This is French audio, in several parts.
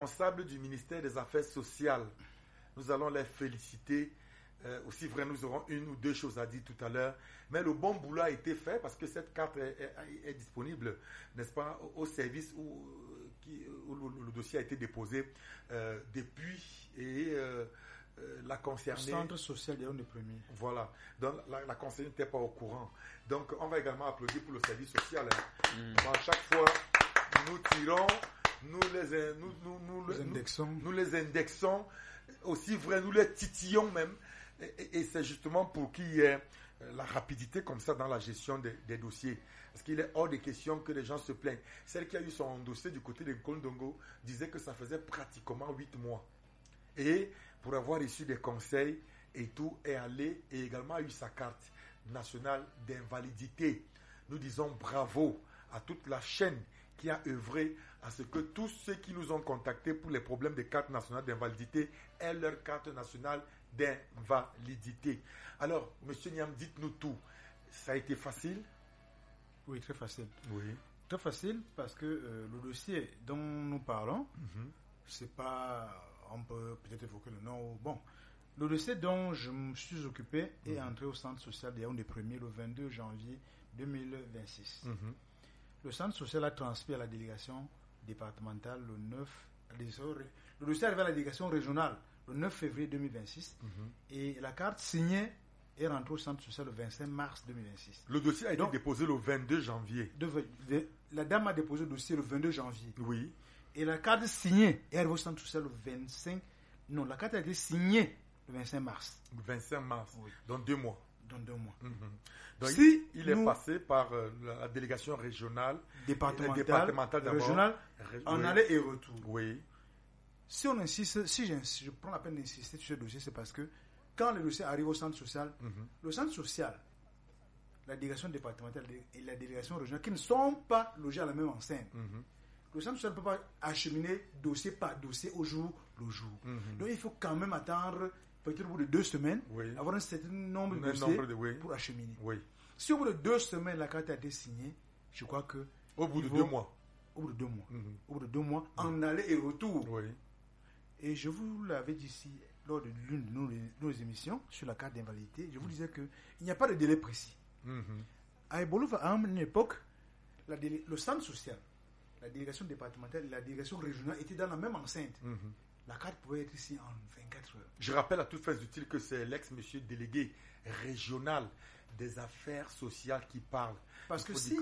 responsables du ministère des Affaires sociales, nous allons les féliciter. Aussi vrai, nous aurons une ou deux choses à dire tout à l'heure. Mais le bon boulot a été fait parce que cette carte est disponible, n'est-ce pas, au service où le dossier a été déposé depuis et la concernée. Centre social des premiers. Voilà. Donc la concernée n'était pas au courant. Donc on va également applaudir pour le service social. Bon, à chaque fois, nous tirons, nous les indexons. Aussi vrai, nous les titillons même. Et c'est justement pour qu'il y ait la rapidité comme ça dans la gestion des dossiers. Parce qu'il est hors de question que les gens se plaignent. Celle qui a eu son dossier du côté de Nkondongo disait que ça faisait pratiquement 8 mois. Et pour avoir reçu des conseils et tout, est allé et également a eu sa carte nationale d'invalidité. Nous disons bravo à toute la chaîne qui a œuvré à ce que tous ceux qui nous ont contactés pour les problèmes de carte nationale d'invalidité aient leur carte nationale d'invalidité. Alors, Monsieur Niam, dites-nous tout. Ça a été facile? Oui, très facile. Oui. Très facile parce que le dossier dont nous parlons, c'est pas... On peut peut-être évoquer le nom. Bon, le dossier dont je me suis occupé est entré au centre social des Yaoundé 1er le 22 janvier 2026. Le centre social a transmis à la délégation départementale le 9... Le dossier est arrivé à la délégation régionale le 9 février 2026 et la carte signée est rentrée au centre social le 25 mars 2026. Le dossier a été déposé le 22 janvier. La dame a déposé le dossier le 22 janvier. Oui. Et la carte signée est arrivée au centre social le 25... Non, la carte a été signée le 25 mars. Le 25 mars, oui. Dans 2 mois. Dans 2 mois. Donc si il est passé par la délégation régionale, départementale régionale, en aller et retour. Oui. Si on insiste, je prends la peine d'insister sur ce dossier, c'est parce que quand le dossier arrive au centre social, le centre social, la délégation départementale et la délégation régionale, qui ne sont pas logés à la même enseigne, le centre social ne peut pas acheminer dossier par dossier au jour le jour. Donc il faut quand même attendre peut-être au bout de 2 semaines, avoir un certain nombre de dossiers pour acheminer. Oui. Si au bout de 2 semaines la carte a été signée, je crois que... Au bout de 2 mois. Au bout de 2 mois. Au bout de 2 mois, en aller et retour. Oui. Et je vous l'avais dit ici, lors de l'une de nos émissions sur la carte d'invalidité, je vous disais qu'il n'y a pas de délai précis. À Ebolova, à une époque, le centre social, la délégation départementale et la délégation régionale étaient dans la même enceinte. La carte pouvait être ici en 24 heures. Je rappelle à toutes fins utiles que c'est l'ex-monsieur délégué régional des affaires sociales qui parle. Parce que si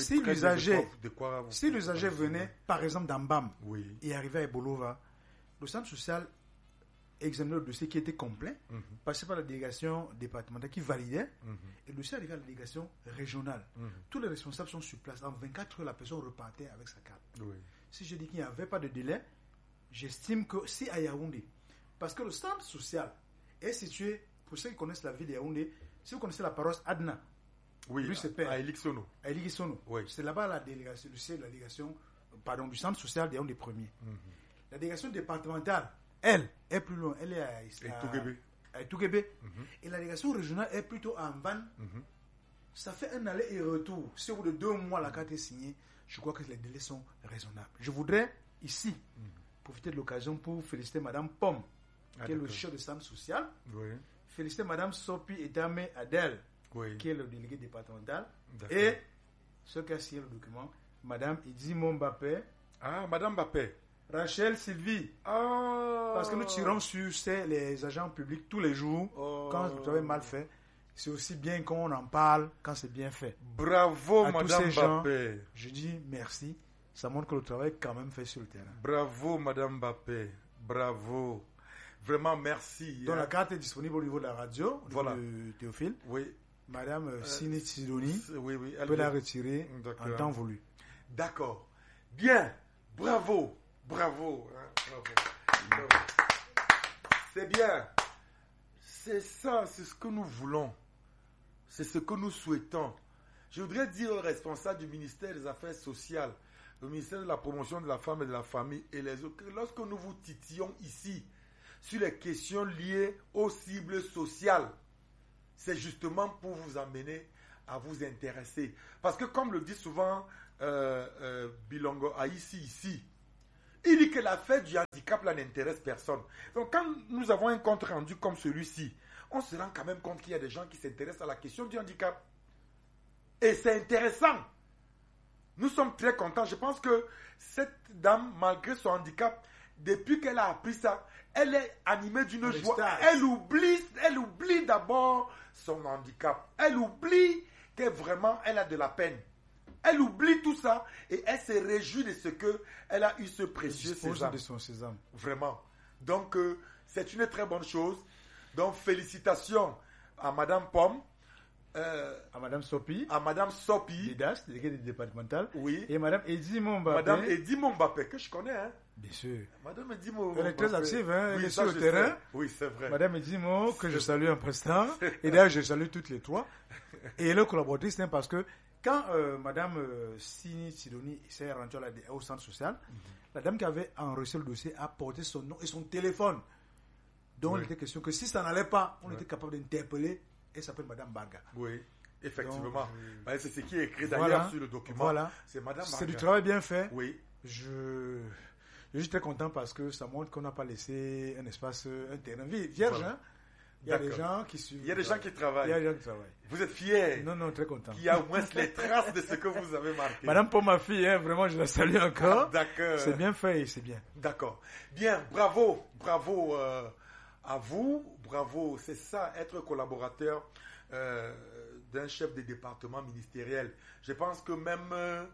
l'usager venait, par exemple, d'Ambam et arrivait à Ebolova, le centre social examinait le dossier qui était complet, passait par la délégation départementale qui validait, et le dossier arrivait à la délégation régionale. Tous les responsables sont sur place. En 24 heures, la personne repartait avec sa carte. Si je dis qu'il n'y avait pas de délai, j'estime que si à Yaoundé, parce que le centre social est situé, pour ceux qui connaissent la ville de Yaoundé, si vous connaissez la paroisse Adna, à Eliksono. C'est là-bas la délégation, du centre social de Yaoundé 1er. La délégation départementale, elle, est plus loin. Elle est à Touguébé. Et la délégation régionale est plutôt à Mban. Ça fait un aller et retour. Si au bout de 2 mois la carte est signée, je crois que les délais sont raisonnables. Je voudrais ici profiter de l'occasion pour féliciter Madame Pomme, qui est le chef de centre social. Féliciter Madame Sopi Etame Adel, qui est le délégué départemental. Et ce qui a signé le document, Madame Idimo Mbappé. Madame Mbappé. Rachel Sylvie. Parce que nous tirons sur les agents publics tous les jours. Quand le travail est mal fait, c'est aussi bien qu'on en parle quand c'est bien fait. Bravo, à Madame tous ces gens, Mbappé. je dis merci. Ça montre que le travail est quand même fait sur le terrain. Bravo, Madame Mbappé. Bravo. Vraiment, merci. Donc la carte est disponible au niveau de la radio, de Théophile. Madame Sini Sidoni peut la retirer en temps voulu. D'accord. Bien. Bravo. Bravo. C'est bien. C'est ça, c'est ce que nous voulons. C'est ce que nous souhaitons. Je voudrais dire aux responsables du ministère des Affaires sociales, le ministère de la promotion de la femme et de la famille et les autres, que lorsque nous vous titillons ici sur les questions liées aux cibles sociales, c'est justement pour vous amener à vous intéresser. Parce que comme le dit souvent Bilongo Aïssi ici, Il dit que l'affaire du handicap là n'intéresse personne. Donc quand nous avons un compte rendu comme celui-ci, on se rend quand même compte qu'il y a des gens qui s'intéressent à la question du handicap. Et c'est intéressant. Nous sommes très contents. Je pense que cette dame, malgré son handicap, depuis qu'elle a appris ça, elle est animée d'une joie. Elle oublie d'abord son handicap. Elle oublie que vraiment elle a de la peine. Elle oublie tout ça et elle se réjouit de ce qu'elle a eu ce précieux sésame. De son sésame. Vraiment. Donc, c'est une très bonne chose. Donc, félicitations à Madame Pomme. À Madame Sopi. À Madame Sopi. DEDAS, déléguée départementale. Oui. Et Madame Edimo Mbappé. Madame Edimo Mbappé, que je connais. Hein. Bien sûr. Madame Edimo Mbappé. Elle est très active, hein. Elle Oui, est sur le terrain. Oui, c'est vrai. Madame Edimo, que je salue en prestant. Et d'ailleurs, je salue toutes les trois. Et leur collaboratrice, hein, parce que quand Madame Sini Sidoni s'est rendue au centre social, la dame qui avait enregistré le dossier a porté son nom et son téléphone. Donc, il était question que si ça n'allait pas, on était capable d'interpeller. Elle s'appelle Madame Barga. Oui, effectivement. C'est ce qui est écrit Voilà, d'ailleurs sur le document. Voilà. C'est Madame Barga. C'est du travail bien fait. Oui. Je suis très content parce que ça montre qu'on n'a pas laissé un espace, un terrain vierge. Voilà. Hein. Il y a des gens qui suivent. Il y a des gens qui travaillent. Il y a des gens qui travaillent. Vous êtes fiers? Non, très content. Qu'il y a au moins les traces de ce que vous avez marqué. Madame pour ma fille, hein, vraiment, je la salue encore. D'accord. C'est bien fait et c'est bien. D'accord. Bien, bravo à vous. Bravo, c'est ça, être collaborateur d'un chef de département ministériel. Je pense que même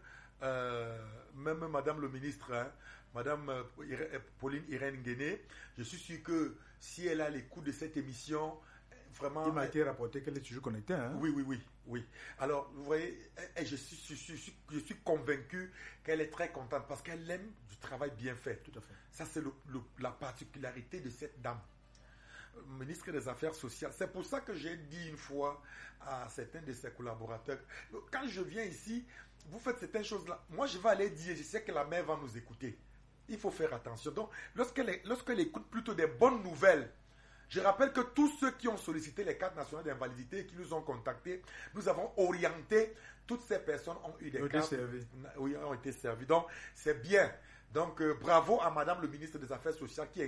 Madame le ministre, hein, Madame Pauline Irène Guéné, je suis sûr que si elle a l'écoute de cette émission, vraiment... Il m'a été rapporté qu'elle est toujours connectée. Hein? Oui. Alors, vous voyez, je suis convaincu qu'elle est très contente parce qu'elle aime du travail bien fait. Tout à fait. Ça, c'est la particularité de cette dame. Ministre des Affaires sociales. C'est pour ça que j'ai dit une fois à certains de ses collaborateurs, quand je viens ici, vous faites certaines choses-là. Moi, je vais aller dire, je sais que la mère va nous écouter. Il faut faire attention. Donc, lorsqu'elle écoute plutôt des bonnes nouvelles, je rappelle que tous ceux qui ont sollicité les cartes nationales d'invalidité et qui nous ont contactés, nous avons orienté, toutes ces personnes ont eu des cartes. Oui, ont été servies. Donc, c'est bien. Donc, bravo à Madame le ministre des Affaires sociales qui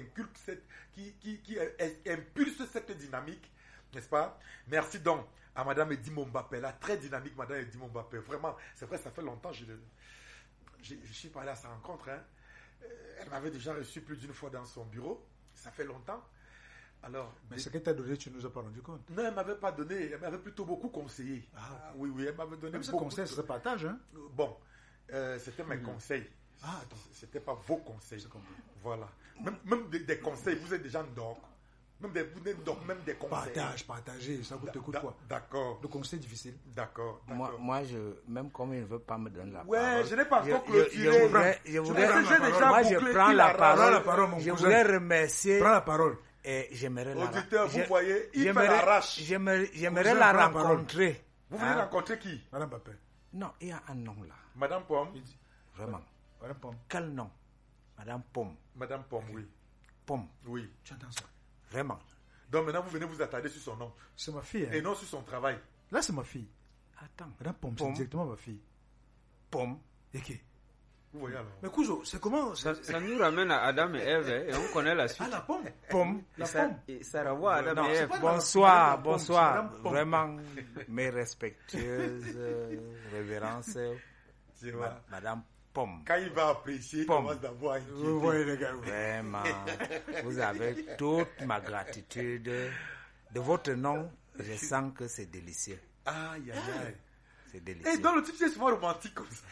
impulse cette dynamique, n'est-ce pas? Merci donc à Madame Edimo Mbappé, la très dynamique Madame Edimo Mbappé. Vraiment, c'est vrai, ça fait longtemps que je suis pas allé à sa rencontre. Hein. Elle m'avait déjà reçu plus d'une fois dans son bureau. Ça fait longtemps. Alors, mais ce qu'elle t'a donné, tu ne nous as pas rendu compte. Non, elle ne m'avait pas donné. Elle m'avait plutôt beaucoup conseillé. Ah, oui, elle m'avait donné beaucoup. Même ce conseil, c'est partage, hein? Bon, c'était mes conseils. Ah, c'était pas vos conseils. Voilà. Même des conseils, vous êtes déjà en dehors. Même des conseils. Partager, ça coûte quoi? D'accord. Le conseil difficile. D'accord. Moi, même comme il ne veut pas me donner la parole. Ouais, je n'ai pas encore clôturé. Je prends la parole. Je voulais remercier. Prends la parole. Et j'aimerais Auditeur, vous voyez, il fait l'arrache. J'aimerais la rencontrer. Vous voulez rencontrer qui? Madame Papin. Non, il y a un nom là. Madame Pomme. Vraiment. Madame Pomme. Quel nom? Madame Pomme. Madame Pomme, oui. Pomme. Oui. Tu entends ça? Vraiment. Donc maintenant, vous venez vous attarder sur son nom. C'est ma fille. Hein? Et non sur son travail. Là, c'est ma fille. Attends. Madame Pomme, c'est directement ma fille. Pomme. Et qui? Vous voyez alors. Mais Kouzo, c'est comment ça nous ramène à Adam et Ève et on connaît la suite. Ah, la pomme. Pomme. Et ça renvoie à Adam et Ève. Bonsoir. Vraiment, mes respectueuses révérences. Madame Pomme. Quand il va apprécier, il commence d'avoir inquiété. Vous voyez les gars. Vraiment, vous avez toute ma gratitude. De votre nom, je sens que c'est délicieux. Aïe. C'est délicieux. Et dans le type, c'est souvent romantique comme ça.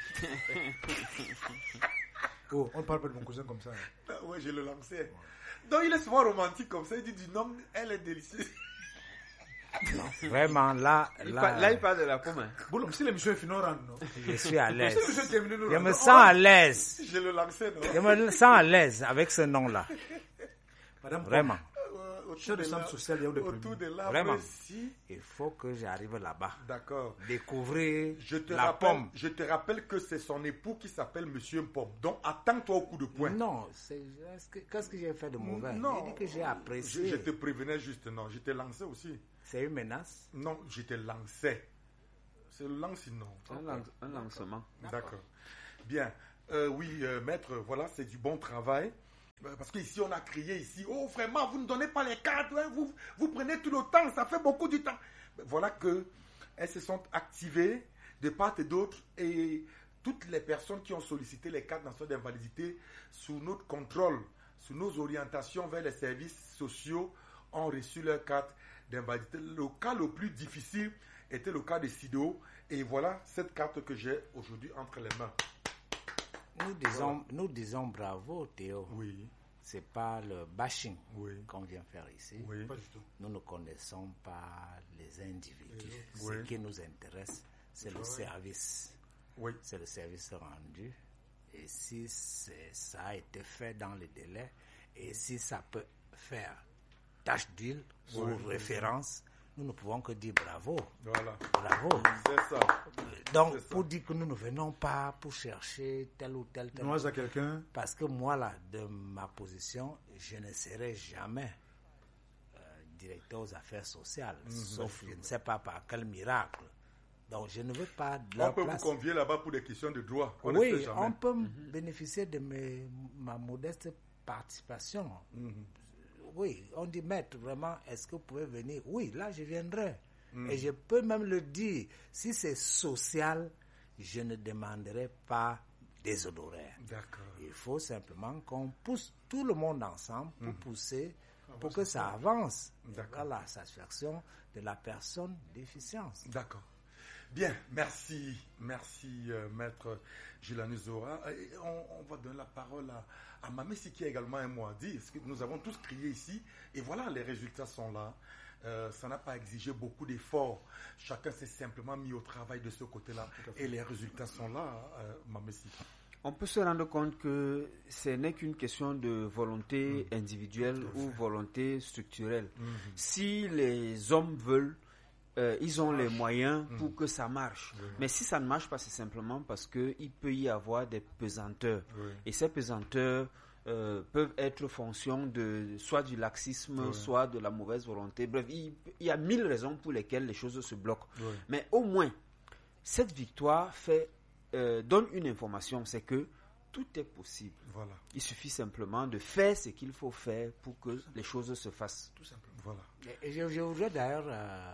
Oh, on ne parle pas de mon cousin comme ça. Hein. Oui, je le lançais. Donc il est souvent romantique comme ça. Il dit du nom, elle est délicieuse. Non, vraiment, là, il parle de la pomme. Bon, si l'émission est finie, on rentre, non? Je suis à l'aise. Je me sens à à l'aise. Je le lançais, non? Je me sens à l'aise avec ce nom-là. Madame, vraiment. Autour de centre social, il y a autour de là, vraiment. Il faut que j'arrive là-bas. D'accord. Découvrir pomme. Je te rappelle que c'est son époux qui s'appelle Monsieur Pomme. Donc attends-toi au coup de poing. Non, qu'est-ce que j'ai fait de mauvais? Non. J'ai dit que j'ai apprécié. Je te prévenais juste, non. Je te lançais aussi. C'est une menace? Non, je te lançais. C'est le lance, non. Un lancement. D'accord. Bien. Maître, voilà, c'est du bon travail. Parce qu'ici, on a crié ici, oh vraiment, vous ne donnez pas les cartes, hein, vous prenez tout le temps, ça fait beaucoup du temps. Voilà qu'elles se sont activées de part et d'autre, et toutes les personnes qui ont sollicité les cartes nationales d'invalidité sous notre contrôle, sous nos orientations vers les services sociaux, ont reçu leur carte d'invalidité. Le cas le plus difficile était le cas de Sido, et voilà cette carte que j'ai aujourd'hui entre les mains. Nous disons bravo, Théo. Oui. C'est pas le bashing qu'on vient faire ici. Oui. Pas du tout. Nous ne connaissons pas les individus. Oui. Ce qui nous intéresse, c'est le service. Oui. C'est le service rendu. Et si ça a été fait dans les délais, et si ça peut faire tâche d'huile ou référence, nous ne pouvons que dire bravo. Voilà. Bravo. C'est ça. Donc, pour dire que nous ne venons pas pour chercher tel ou tel. Moi, à quelqu'un. Parce que moi, là, de ma position, je ne serai jamais directeur aux affaires sociales, sauf je ne sais pas par quel miracle. Donc, je ne veux pas de la place. On peut vous convier là-bas pour des questions de droit. Oui, on peut bénéficier de ma modeste participation. Oui, on dit, maître, vraiment, est-ce que vous pouvez venir? Oui, là, je viendrai. Et je peux même le dire, si c'est social, je ne demanderai pas des honoraires. D'accord. Il faut simplement qu'on pousse tout le monde ensemble pour pousser, pour que ça avance vers la satisfaction de la personne déficiente. D'accord. Bien, merci, maître Gilani Zora. On va donner la parole à Mamessi qui a également un mot à dire. Parce que nous avons tous crié ici et voilà, les résultats sont là. Ça n'a pas exigé beaucoup d'efforts. Chacun s'est simplement mis au travail de ce côté-là. Et les résultats sont là, Mamessi. On peut se rendre compte que ce n'est qu'une question de volonté individuelle ou volonté structurelle. Si les hommes veulent, ils ont les moyens pour que ça marche. Mais si ça ne marche pas, c'est simplement parce qu'il peut y avoir des pesanteurs. Et ces pesanteurs peuvent être fonction de soit du laxisme, soit de la mauvaise volonté. Bref, il y a 1000 raisons pour lesquelles les choses se bloquent. Mais au moins, cette victoire donne une information, c'est que tout est possible. Voilà. Il suffit simplement de faire ce qu'il faut faire pour que les choses se fassent. Tout simplement. Voilà. Et je voudrais d'ailleurs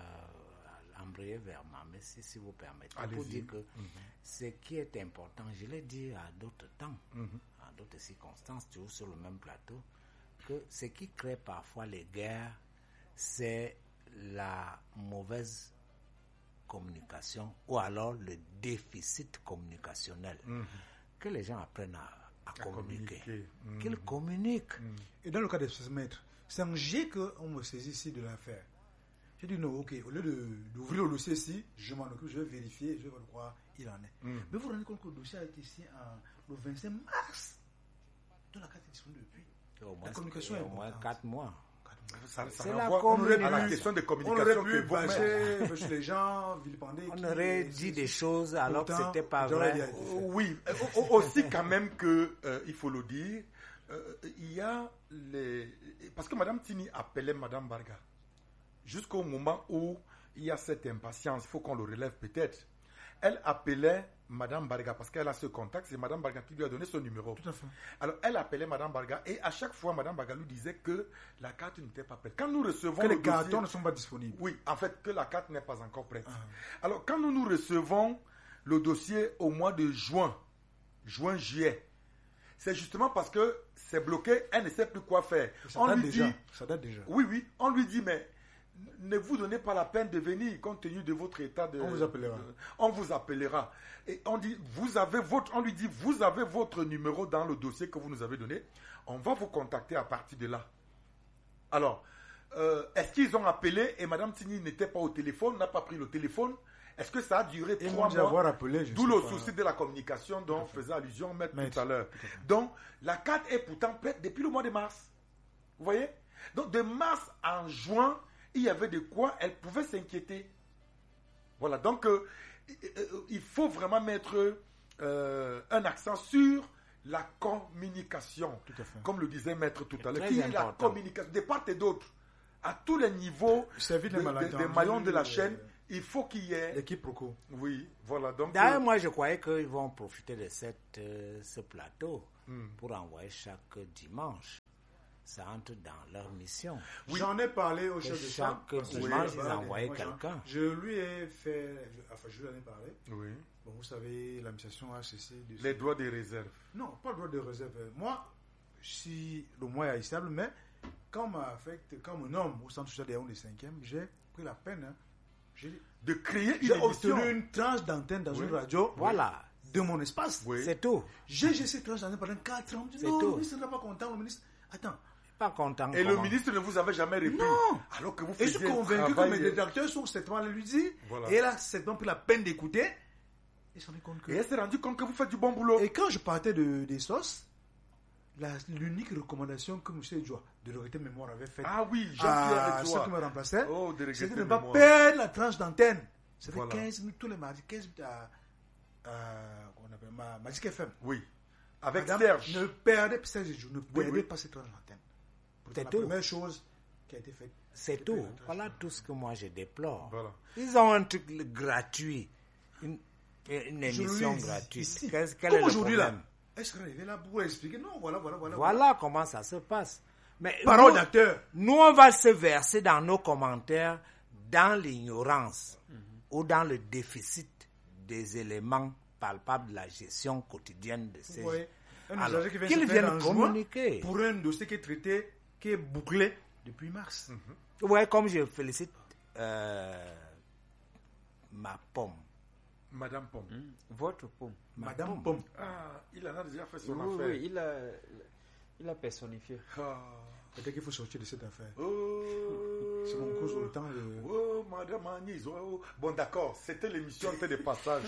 embrayer vers Mamessi, si vous permettez, pour dire que ce qui est important, je l'ai dit à d'autres temps, à d'autres circonstances, toujours sur le même plateau, que ce qui crée parfois les guerres, c'est la mauvaise communication ou alors le déficit communicationnel. Que les gens apprennent à communiquer. Qu'ils communiquent. Et dans le cas des maîtres, c'est un jet qu'on me saisit ici de l'affaire. J'ai dit non, ok, au lieu d'ouvrir le dossier ici, je m'en occupe, je vais vérifier, je vais voir quoi il en est. Mais vous vous rendez compte que le dossier a été ici le 25 mars. Donc la carte est disponible depuis. La communication est au moins 4 mois. C'est la communication. À la question de communication que vous bâcher chez les gens, vilipender. On aurait dit des choses alors que c'était pas vrai. Oui, aussi quand même que il faut le dire, il y a parce que Madame Tini appelait Madame Barga jusqu'au moment où il y a cette impatience, il faut qu'on le relève peut-être. Elle appelait Madame Barga parce qu'elle a ce contact, c'est Madame Barga qui lui a donné son numéro. Tout à fait. Alors elle appelait Madame Barga et à chaque fois Madame Barga lui disait que la carte n'était pas prête. Quand nous recevons que les cartons ne sont pas disponibles. Oui, en fait que la carte n'est pas encore prête. Alors quand nous recevons le dossier au mois de juillet, c'est justement parce que c'est bloqué, elle ne sait plus quoi faire. Ça date déjà. Oui, on lui dit mais ne vous donnez pas la peine de venir compte tenu de votre état de... On vous appellera. On vous appellera. Et on dit, on lui dit, vous avez votre numéro dans le dossier que vous nous avez donné. On va vous contacter à partir de là. Alors, est-ce qu'ils ont appelé et Madame Tini n'était pas au téléphone, n'a pas pris le téléphone? Est-ce que ça a duré 3 mois? D'où le souci de la communication dont faisait allusion Maître tout à l'heure. Donc, la carte est pourtant prête depuis le mois de mars. Vous voyez? Donc, de mars à juin, il y avait de quoi elle pouvait s'inquiéter. Voilà, donc il faut vraiment mettre un accent sur la communication. Tout à fait. Comme le disait Maître tout à l'heure. Qui est la communication de part et d'autre, à tous les niveaux des maillons de la chaîne, il faut qu'il y ait... L'équipe Proco. Oui, voilà. Donc, d'ailleurs, moi, je croyais qu'ils vont profiter de ce plateau pour envoyer chaque dimanche. Ça entre dans leur mission. Oui. J'en ai parlé au chef de État. Chaque dimanche, ils envoyaient quelqu'un. Je lui ai fait... Enfin, je lui en ai parlé. Oui. Bon, vous savez, l'administration a cessé de... Les droits de réserve. Non, pas le droit de réserve. Moi, si le mois est haïssable, mais quand on me nomme au centre social des Yaoundé 5e, j'ai pris la peine de créer une j'ai émission. obtenu une tranche d'antenne dans une radio. Voilà. De mon espace. Oui. C'est tout. J'ai cette tranche d'antenne pendant 4 ans. C'est non, tout. le ministre n'est pas content. Le ministre... Attends. Pas content. Et le ministre ne vous avait jamais répondu. Non. Alors que vous Et je faisiez suis convaincu que mes rédacteurs sont certainement allés lui dire. Voilà. Et elle a certainement pris la peine d'écouter. Et s'en est compte que... Et elle s'est rendue compte que vous faites du bon boulot. Et quand je partais des sauces, l'unique recommandation que M. Edouard, de l'autorité mémoire, avait faite à ceux qui me remplaçaient, c'était de ne pas perdre la tranche d'antenne. C'était 15 minutes tous les mardis, 15 minutes à Magic FM. Oui. Avec Madame, Serge. ne perdez pas cette tranche d'antenne. C'est la tout. première chose qui a été faite. C'est tout. Voilà tout ce que moi je déplore. Voilà. Ils ont un truc gratuit. Une émission gratuite. Quel est le aujourd'hui là, problème? elle serait arrivée là pour expliquer. Non, voilà. Voilà comment ça se passe. Mais parole d'acteur. Nous, on va se verser dans nos commentaires dans l'ignorance ou dans le déficit des éléments palpables de la gestion quotidienne de ces gens. Alors, qu'ils viennent communiquer. Pour un dossier qui est traité, qui est bouclé depuis mars. Ouais, comme je félicite ma pomme. Madame Pomme. Votre pomme. Madame Pomme. Ah, il en a déjà fait son Oui, affaire. oui, il a personnifié. Peut-être qu'il faut sortir de cette affaire. Oh, c'est mon cause le temps. Oh, Madame Agnès. Oh. Bon, d'accord, c'était l'émission de passage.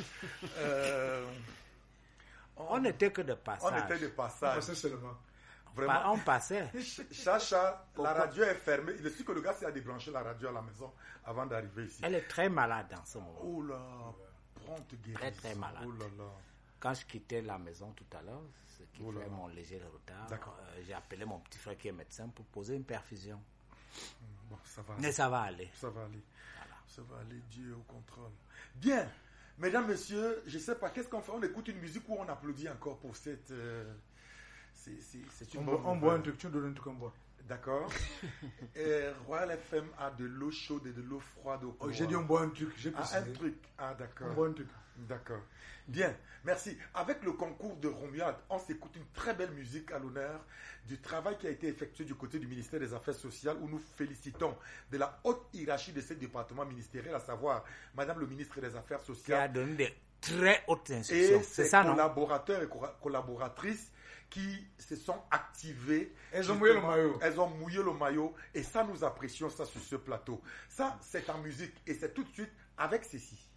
On n'était que de passage. On était de passage. On passait seulement. Vraiment. On passait. Chacha, la radio est fermée. Il est sûr que le gars s'est débranché la radio à la maison avant d'arriver ici. Elle est très malade dans ce moment. Oh là, prompte guérison. Très, très malade. Oh là là. Quand je quittais la maison tout à l'heure, ce qui fait mon léger retard, j'ai appelé mon petit frère qui est médecin pour poser une perfusion. Bon, ça va. Mais ça va aller. Ça va aller. Voilà. Ça va aller, Dieu au contrôle. Bien. Mesdames, messieurs, je ne sais pas, qu'est-ce qu'on fait? On écoute une musique ou on applaudit encore pour cette... c'est une on boit un truc, tu donnes un truc, on boit. D'accord. Royal FM a de l'eau chaude et de l'eau froide au j'ai dit on boit un truc, j'ai précisé. Un truc. Ah, d'accord. On boit un truc. D'accord. Bien, merci. Avec le concours de Romuald, on s'écoute une très belle musique à l'honneur du travail qui a été effectué du côté du ministère des Affaires sociales, où nous félicitons de la haute hiérarchie de ce département ministériel, à savoir Madame le ministre des Affaires sociales. Qui a donné des très hautes instructions. Et ses collaborateurs et collaboratrices qui se sont activés. Elles ont mouillé le maillot. Elles ont mouillé le maillot. Et ça, nous apprécions ça sur ce plateau. Ça, c'est en musique. Et c'est tout de suite avec ceci.